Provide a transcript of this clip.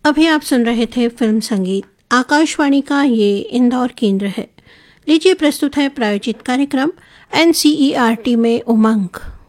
अभी आप सुन रहे थे फिल्म संगीत। आकाशवाणी का ये इंदौर केंद्र है। लीजिए प्रस्तुत है प्रायोजित कार्यक्रम NCERT में उमंग।